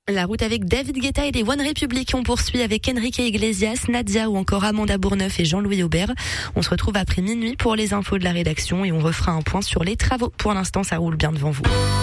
La route avec David Guetta et les One Republic. On poursuit avec Enrique Iglesias, Nadia ou encore Amanda Bourneuf et Jean-Louis Aubert. On se retrouve après minuit pour les infos de la rédaction et on refera un point sur les travaux. Pour l'instant, ça roule bien devant vous.